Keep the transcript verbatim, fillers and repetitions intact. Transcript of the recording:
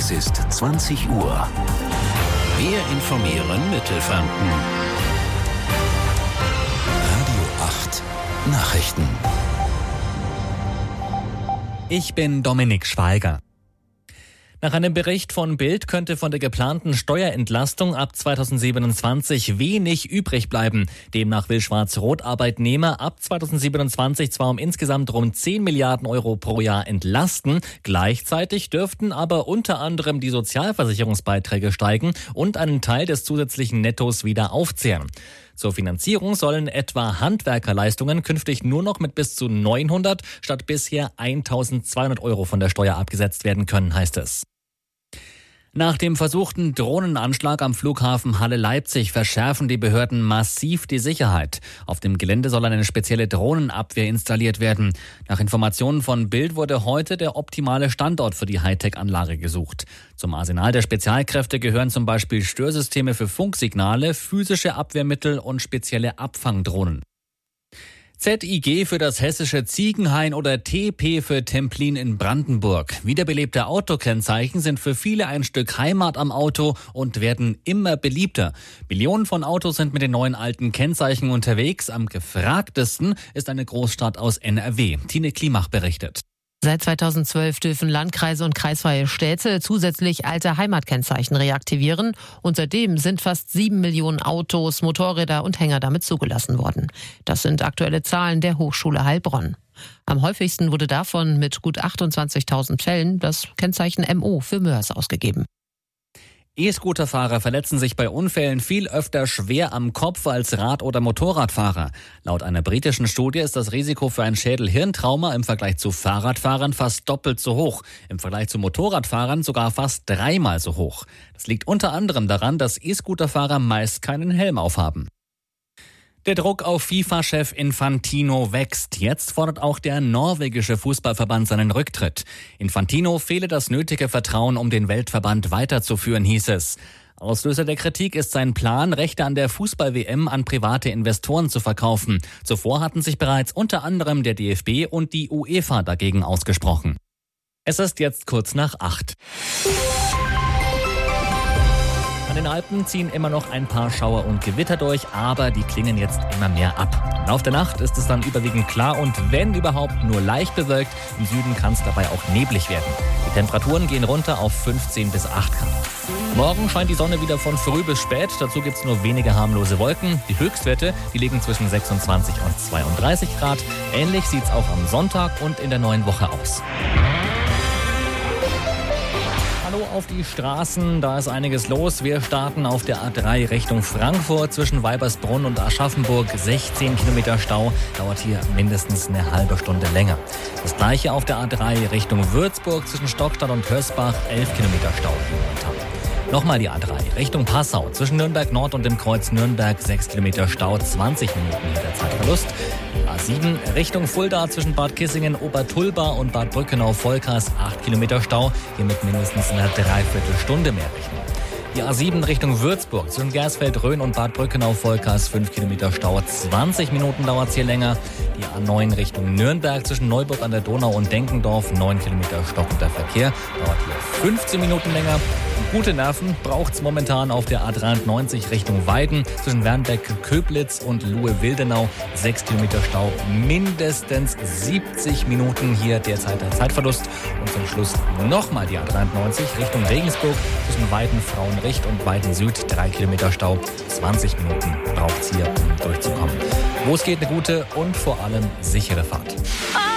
Es ist zwanzig Uhr. Wir informieren Mittelfranken. Radio acht Nachrichten. Ich bin Dominik Schweiger. Nach einem Bericht von Bild könnte von der geplanten Steuerentlastung ab zweitausendsiebenundzwanzig wenig übrig bleiben. Demnach will Schwarz-Rot Arbeitnehmer ab zweitausendsiebenundzwanzig zwar um insgesamt rund zehn Milliarden Euro pro Jahr entlasten, gleichzeitig dürften aber unter anderem die Sozialversicherungsbeiträge steigen und einen Teil des zusätzlichen Nettos wieder aufzehren. Zur Finanzierung sollen etwa Handwerkerleistungen künftig nur noch mit bis zu neunhundert statt bisher eintausendzweihundert Euro von der Steuer abgesetzt werden können, heißt es. Nach dem versuchten Drohnenanschlag am Flughafen Halle-Leipzig verschärfen die Behörden massiv die Sicherheit. Auf dem Gelände soll eine spezielle Drohnenabwehr installiert werden. Nach Informationen von Bild wurde heute der optimale Standort für die Hightech-Anlage gesucht. Zum Arsenal der Spezialkräfte gehören zum Beispiel Störsysteme für Funksignale, physische Abwehrmittel und spezielle Abfangdrohnen. Z I G für das hessische Ziegenhain oder T P für Templin in Brandenburg. Wiederbelebte Autokennzeichen sind für viele ein Stück Heimat am Auto und werden immer beliebter. Millionen von Autos sind mit den neuen alten Kennzeichen unterwegs. Am gefragtesten ist eine Großstadt aus N R W. Tine Klimach berichtet. Seit zweitausendzwölf dürfen Landkreise und kreisfreie Städte zusätzlich alte Heimatkennzeichen reaktivieren. Und seitdem sind fast sieben Millionen Autos, Motorräder und Hänger damit zugelassen worden. Das sind aktuelle Zahlen der Hochschule Heilbronn. Am häufigsten wurde davon mit gut achtundzwanzigtausend Fällen das Kennzeichen M O für Mörs ausgegeben. E-Scooterfahrer verletzen sich bei Unfällen viel öfter schwer am Kopf als Rad- oder Motorradfahrer. Laut einer britischen Studie ist das Risiko für ein Schädel-Hirntrauma im Vergleich zu Fahrradfahrern fast doppelt so hoch. Im Vergleich zu Motorradfahrern sogar fast dreimal so hoch. Das liegt unter anderem daran, dass E-Scooterfahrer meist keinen Helm aufhaben. Der Druck auf FIFA-Chef Infantino wächst. Jetzt fordert auch der norwegische Fußballverband seinen Rücktritt. Infantino fehle das nötige Vertrauen, um den Weltverband weiterzuführen, hieß es. Auslöser der Kritik ist sein Plan, Rechte an der Fußball-W M an private Investoren zu verkaufen. Zuvor hatten sich bereits unter anderem der D F B und die UEFA dagegen ausgesprochen. Es ist jetzt kurz nach acht. An den Alpen ziehen immer noch ein paar Schauer und Gewitter durch, aber die klingen jetzt immer mehr ab. Im Laufe der Nacht ist es dann überwiegend klar und wenn überhaupt nur leicht bewölkt. Im Süden kann es dabei auch neblig werden. Die Temperaturen gehen runter auf fünfzehn bis acht Grad. Morgen scheint die Sonne wieder von früh bis spät. Dazu gibt es nur wenige harmlose Wolken. Die Höchstwerte, die liegen zwischen sechsundzwanzig und zweiunddreißig Grad. Ähnlich sieht es auch am Sonntag und in der neuen Woche aus. Auf die Straßen, da ist einiges los. Wir starten auf der A drei Richtung Frankfurt zwischen Weibersbrunn und Aschaffenburg. sechzehn Kilometer Stau, dauert hier mindestens eine halbe Stunde länger. Das gleiche auf der A drei Richtung Würzburg zwischen Stockstadt und Hösbach. elf Kilometer Stau momentan. Nochmal die A drei Richtung Passau zwischen Nürnberg Nord und dem Kreuz Nürnberg. sechs Kilometer Stau, zwanzig Minuten hier der Zeitverlust. A sieben Richtung Fulda zwischen Bad Kissingen, Obertulba und Bad Brückenau-Volkers. acht Kilometer Stau, hier mit mindestens einer Dreiviertelstunde mehr rechnen. Die A sieben Richtung Würzburg zwischen Gersfeld-Rhön und Bad Brückenau-Volkers. fünf Kilometer Stau, zwanzig Minuten dauert es hier länger. Die A neun Richtung Nürnberg zwischen Neuburg an der Donau und Denkendorf. neun Kilometer stockender Verkehr, dauert hier fünfzehn Minuten länger. Gute Nerven braucht's momentan auf der A dreiundneunzig Richtung Weiden zwischen Wernbeck-Köblitz und Luhe-Wildenau. sechs Kilometer Stau, mindestens siebzig Minuten hier derzeit der Zeitverlust. Und zum Schluss nochmal die A dreiundneunzig Richtung Regensburg zwischen Weiden-Frauenricht und Weiden-Süd. drei Kilometer Stau, zwanzig Minuten braucht's hier, um durchzukommen. Wo es geht, eine gute und vor allem sichere Fahrt.